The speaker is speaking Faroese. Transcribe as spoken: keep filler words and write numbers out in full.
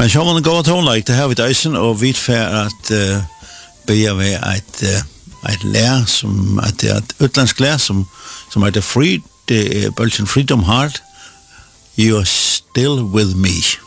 Men så man går til like det her vi døysen, og vi får at uh, be ved et, uh, et lær, som at det er et utlandsk lær, som, som er det free, det er Bølgen Freedom Heart, You Are Still With Me.